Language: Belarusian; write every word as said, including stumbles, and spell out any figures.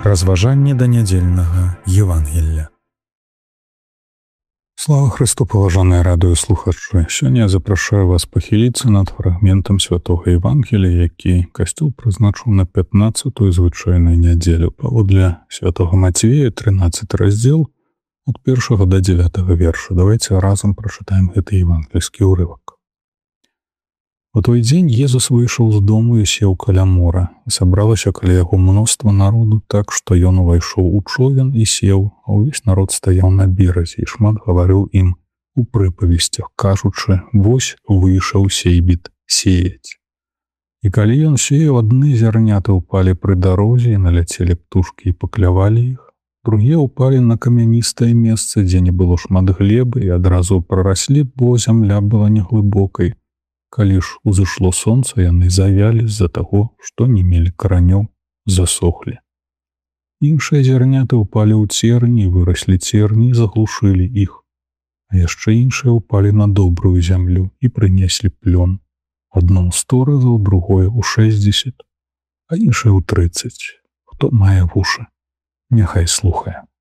Разважанне да нядзельнага Евангелля. Слава Христу, паважаныя радыёслухачы. Сёння я запрашаю вас пахіліцца над фрагментам святога Евангелія, які касцёл прызначыў на пятнаццатую звычайную нядзелю. Паводле святога Мацвея, трынаццаты раздзел, ад першага да дзевятага верша. Давайте разам прачытаем гэты евангельскі ўрывак. У той дзень Езус выйшаў з дому і сеў каля мора. І сабралася каля яго мноства народу так, што ён увайшоў у човен і сеў, а ўвесь народ стаяў на беразе і шмат гаварыў ім у прыпавесцях, кажучы: «Вось выйшаў сейбіт сеяць». І калі ён сеяў, адны зярняты ўпалі пры дарозе і наляцелі птушкі і паклявалі іх, другія ўпалі на камяністае месца, дзе не было шмат глебы, і адразу прараслі, бо зямля была неглыбокай. Калі ж узышло сонца, яны завялі з-за таго, што не мелі каранёў, засохлі. Іншыя зярняты ўпалі ў церні, выраслі церні і заглушылі іх. А яшчэ іншыя ўпалі на добрую зямлю і прынеслі плён. Адно ў сто разоў, другое ў шэсцьдзесят, а іншае ў трыццаць. Хто мае вушы, няхай слухае.